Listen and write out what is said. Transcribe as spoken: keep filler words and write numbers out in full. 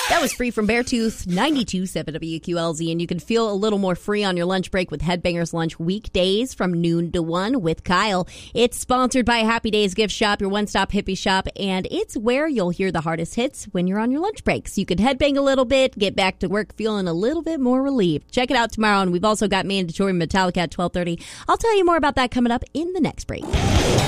That was Free from Beartooth, ninety-two point seven W Q L Z, and you can feel a little more free on your lunch break with Headbangers Lunch weekdays from noon to one with Kyle. It's sponsored by Happy Days Gift Shop, your one-stop hippie shop, and it's where you'll hear the hardest hits when you're on your lunch break. So you can headbang a little bit, get back to work feeling a little bit more relieved. Check it out tomorrow, and we've also got Mandatory Metallica at twelve thirty. I'll tell you more about that coming up in the next break.